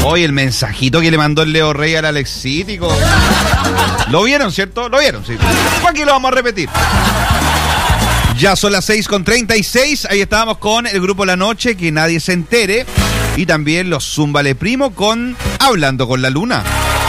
Oye, el mensajito que le mandó el Leo Rey al Alexítico. ¿Lo vieron, cierto? Lo vieron, sí. Aquí lo vamos a repetir. Ya son las 6:36. Ahí estábamos con el grupo La Noche, que nadie se entere. Y también los Zúmbale Primo con Hablando con la Luna.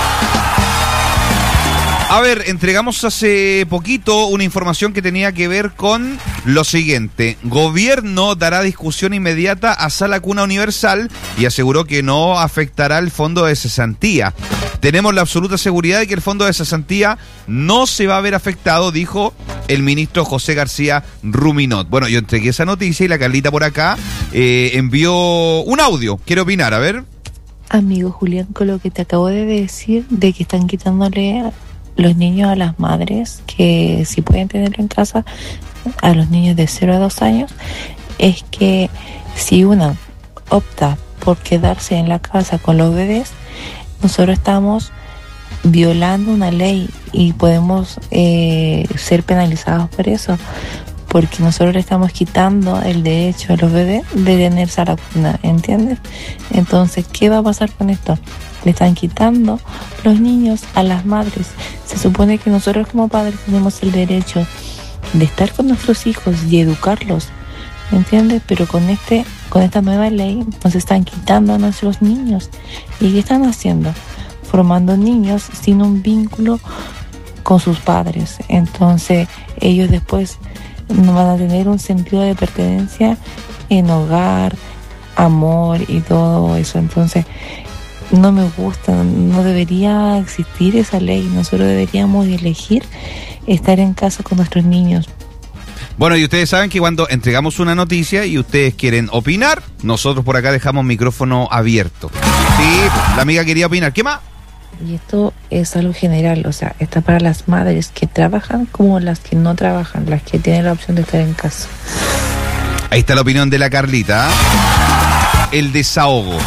A ver, entregamos hace poquito una información que tenía que ver con lo siguiente. Gobierno dará discusión inmediata a Sala Cuna Universal y aseguró que no afectará el fondo de cesantía. Tenemos la absoluta seguridad de que el fondo de cesantía no se va a ver afectado, dijo el ministro José García Ruminot. Bueno, yo entregué esa noticia y la Carlita por acá envió un audio. Quiero opinar, a ver. Amigo Julián, con lo que te acabo de decir, de que están quitándole los niños a las madres, que si pueden tenerlo en casa, a los niños de 0 a 2 años, es que si una opta por quedarse en la casa con los bebés, nosotros estamos violando una ley y podemos ser penalizados por eso, porque nosotros le estamos quitando el derecho a los bebés de tenerse a la cuna, ¿entiendes? Entonces, ¿qué va a pasar con esto? Le están quitando los niños a las madres. Se supone que nosotros como padres tenemos el derecho de estar con nuestros hijos y educarlos, ¿entiendes? Pero con esta nueva ley nos están quitando a nuestros niños. ¿Y qué están haciendo? Formando niños sin un vínculo con sus padres. Entonces ellos después no van a tener un sentido de pertenencia en hogar, amor y todo eso. Entonces no me gusta, no debería existir esa ley. Nosotros deberíamos elegir estar en casa con nuestros niños. Bueno, y ustedes saben que cuando entregamos una noticia y ustedes quieren opinar, nosotros por acá dejamos micrófono abierto. Sí, la amiga quería opinar. ¿Qué más? Y esto es algo general, o sea, está para las madres que trabajan como las que no trabajan, las que tienen la opción de estar en casa. Ahí está la opinión de la Carlita. El desahogo.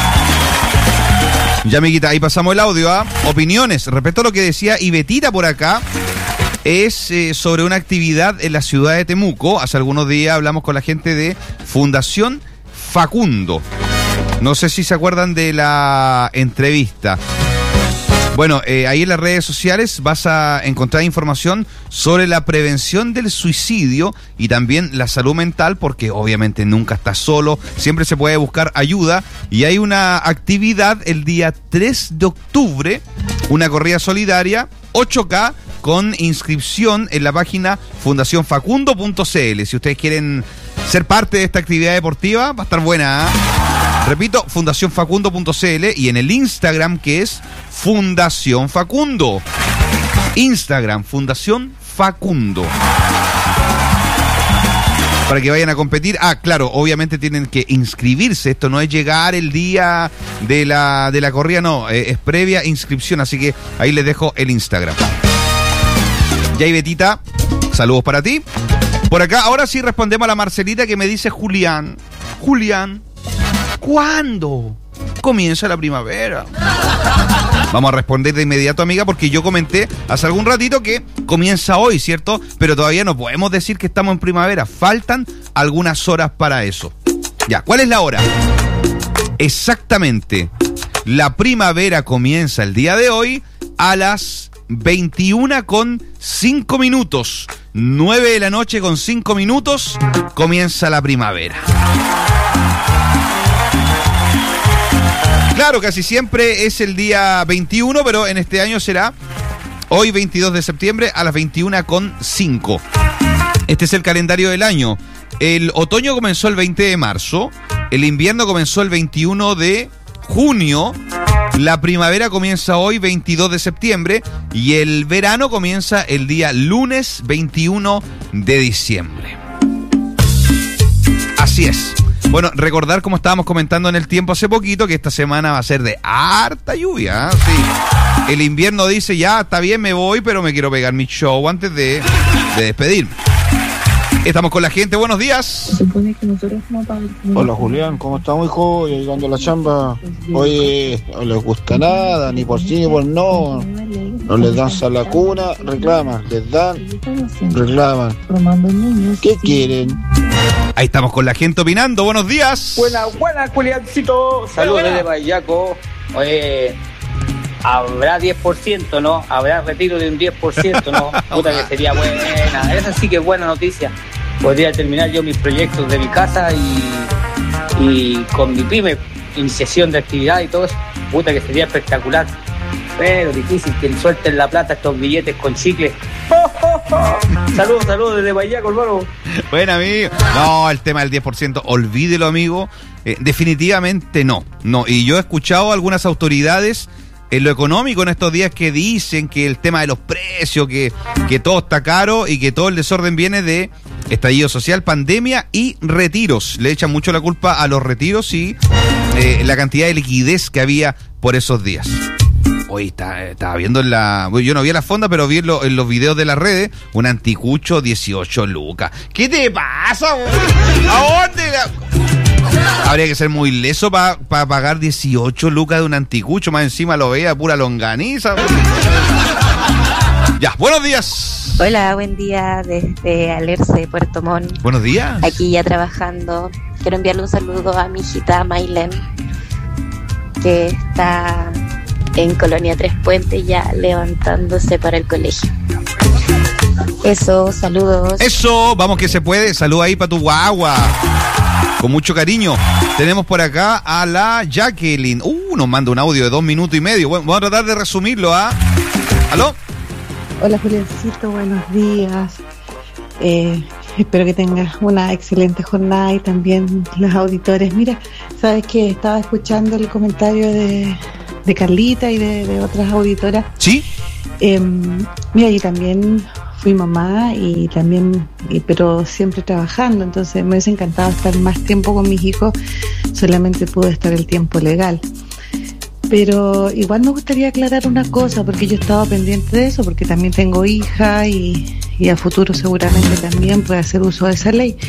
Ya, amiguita, ahí pasamos el audio, ¿ah? Opiniones respecto a lo que decía Ibetita por acá. Es sobre una actividad en la ciudad de Temuco. Hace algunos días hablamos con la gente de Fundación Facundo. No sé si se acuerdan de la entrevista. Bueno, ahí en las redes sociales vas a encontrar información sobre la prevención del suicidio y también la salud mental, porque obviamente nunca estás solo, siempre se puede buscar ayuda. Y hay una actividad el día 3 de octubre, una corrida solidaria, 8K, con inscripción en la página fundacionfacundo.cl. Si ustedes quieren ser parte de esta actividad deportiva, va a estar buena, ¿eh? Repito, fundacionfacundo.cl y en el Instagram, que es Fundación Facundo. Instagram, Fundación Facundo. Para que vayan a competir. Ah, claro, obviamente tienen que inscribirse. Esto no es llegar el día de la corrida, no. Es previa inscripción, así que ahí les dejo el Instagram. Ya, y Betita, saludos para ti. Por acá, ahora sí respondemos a la Marcelita que me dice Julián, ¿cuándo comienza la primavera? Vamos a responder de inmediato, amiga, porque yo comenté hace algún ratito que comienza hoy, ¿cierto? Pero todavía no podemos decir que estamos en primavera. Faltan algunas horas para eso. Ya, ¿cuál es la hora? Exactamente. La primavera comienza el día de hoy a las 21:05. 9 de la noche con 5 minutos comienza la primavera. Claro, casi siempre es el día 21, pero en este año será hoy 22 de septiembre a las 21:05. Este es el calendario del año. El otoño comenzó el 20 de marzo, el invierno comenzó el 21 de junio, la primavera comienza hoy 22 de septiembre y el verano comienza el día lunes 21 de diciembre. Así es. Bueno, recordar, como estábamos comentando en el tiempo hace poquito, que esta semana va a ser de harta lluvia, ¿eh? Sí. El invierno dice, ya, está bien, me voy, pero me quiero pegar mi show antes de despedirme. Estamos con la gente, buenos días. Se supone que nosotros no pagamos. Hola Julián, ¿cómo estamos, hijo? Llegando a la chamba. Oye, no les gusta nada, ni por sí ni por no. No les dan sala cuna, reclaman. Les dan, reclaman. ¿Qué quieren? Ahí estamos con la gente opinando. Buenos días. Buena, Juliancito. Saludos desde Payaco. Oye, habrá 10%, ¿no? Habrá retiro de un 10%, ¿no? Puta que sería buena. Esa sí que es buena noticia. Podría terminar yo mis proyectos de mi casa y con mi pyme, iniciación de actividad y todo eso. Puta que sería espectacular. Pero difícil que suelten la plata estos billetes con chicle. Saludos desde Payaco, hermano. Bueno, amigo. No, el tema del 10%, olvídelo, amigo. Definitivamente no. Y yo he escuchado a algunas autoridades en lo económico en estos días que dicen que el tema de los precios, que todo está caro y que todo el desorden viene de estallido social, pandemia y retiros. Le echan mucho la culpa a los retiros y la cantidad de liquidez que había por esos días. Hoy estaba viendo yo no vi a la fonda, pero vi en los videos de las redes, un anticucho 18 lucas. ¿Qué te pasa, güey? ¿A dónde? Habría que ser muy leso para pagar 18 lucas de un anticucho, más encima lo veía pura longaniza. Ya, buenos días. Hola, buen día desde Alerce, Puerto Montt. Buenos días. Aquí ya trabajando. Quiero enviarle un saludo a mi hijita Maylen, que está en Colonia Tres Puentes ya levantándose para el colegio. Eso, saludos. Eso, vamos que se puede. Salud ahí para tu guagua. Con mucho cariño. Tenemos por acá a la Jacqueline. Nos manda un audio de 2 minutos y medio. Bueno, vamos a tratar de resumirlo, ¿ah? ¿Aló? Hola, Juliancito, buenos días. Espero que tengas una excelente jornada y también los auditores. Mira, sabes que estaba escuchando el comentario de Carlita y de otras auditoras. ¿Sí? Mira, yo también fui mamá pero siempre trabajando, entonces me hubiese encantado estar más tiempo con mis hijos, solamente pude estar el tiempo legal. Pero igual me gustaría aclarar una cosa, porque yo estaba pendiente de eso, porque también tengo hija y a futuro seguramente también puede hacer uso de esa ley.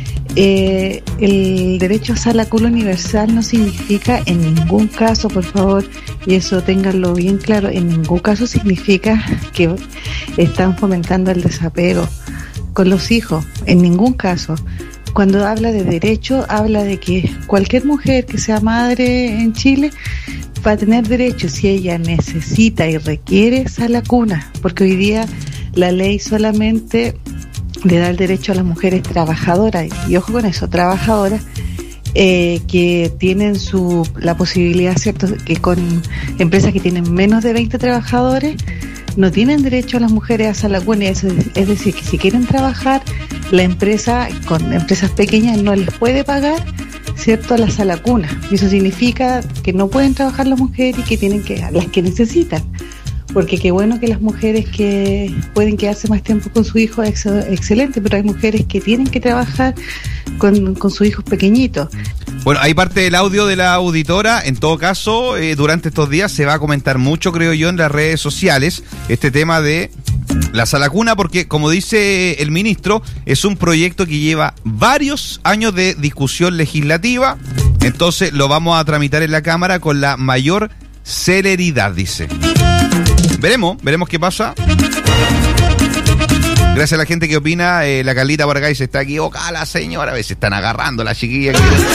El derecho a sala cuna universal no significa en ningún caso, por favor, y eso ténganlo bien claro, en ningún caso significa que están fomentando el desapego con los hijos, en ningún caso. Cuando habla de derecho, habla de que cualquier mujer que sea madre en Chile va a tener derecho si ella necesita y requiere sala cuna, porque hoy día la ley solamente le da el derecho a las mujeres trabajadoras, y ojo con eso, trabajadoras, que tienen la posibilidad, ¿cierto?, que con empresas que tienen menos de 20 trabajadores no tienen derecho a las mujeres a sala cuna. Es decir, que si quieren trabajar, la empresa, con empresas pequeñas, no les puede pagar, ¿cierto?, la sala cuna. Y eso significa que no pueden trabajar las mujeres y que tienen las que necesitan. Porque qué bueno que las mujeres que pueden quedarse más tiempo con su hijo es excelente, pero hay mujeres que tienen que trabajar con sus hijos pequeñitos. Bueno, hay parte del audio de la auditora. En todo caso, durante estos días se va a comentar mucho, creo yo, en las redes sociales este tema de la sala cuna, porque como dice el ministro, es un proyecto que lleva varios años de discusión legislativa, entonces lo vamos a tramitar en la Cámara con la mayor celeridad, dice. Veremos qué pasa. Gracias a la gente que opina. La Carlita por acá dice, está equivocada la señora. A veces están agarrando a la chiquilla.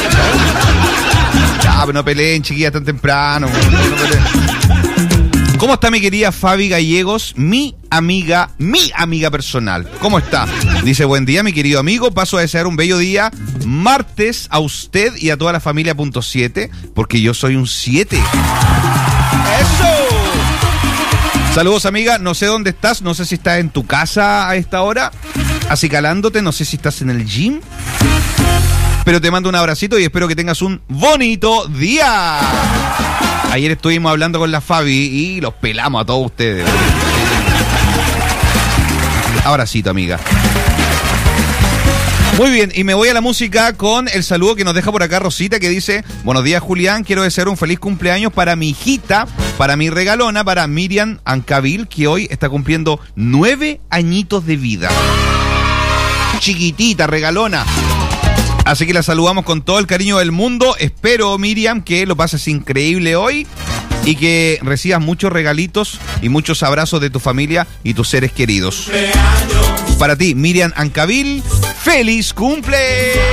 Ya, pero no peleen, chiquillas, tan temprano. No peleen. ¿Cómo está mi querida Fabi Gallegos? Mi amiga personal. ¿Cómo está? Dice, buen día, mi querido amigo. Paso a desear un bello día martes a usted y a toda la familia .7, porque yo soy un 7. ¡Eso! Saludos, amiga, no sé dónde estás, no sé si estás en tu casa a esta hora, acicalándote, no sé si estás en el gym, pero te mando un abracito y espero que tengas un bonito día. Ayer estuvimos hablando con la Fabi y los pelamos a todos ustedes. Abracito, amiga. Muy bien, y me voy a la música con el saludo que nos deja por acá Rosita, que dice, buenos días, Julián, quiero desear un feliz cumpleaños para mi hijita, para mi regalona, para Miriam Ancabil, que hoy está cumpliendo 9 añitos de vida. Chiquitita, regalona. Así que la saludamos con todo el cariño del mundo. Espero, Miriam, que lo pases increíble hoy y que recibas muchos regalitos y muchos abrazos de tu familia y tus seres queridos. Para ti, Miriam Ancabil, ¡feliz cumple!